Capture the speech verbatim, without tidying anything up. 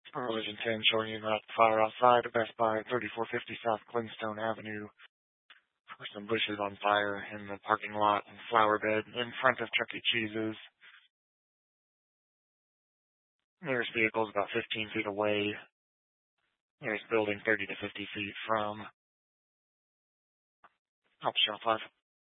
Religion ten showing you that fire outside of Best Buy, thirty-four fifty South Clingstone Avenue. Some bushes on fire in the parking lot and flower bed in front of Chuck E. Cheese's. Nearest vehicle is about fifteen feet away. Nearest building thirty to fifty feet from Top Shelf five.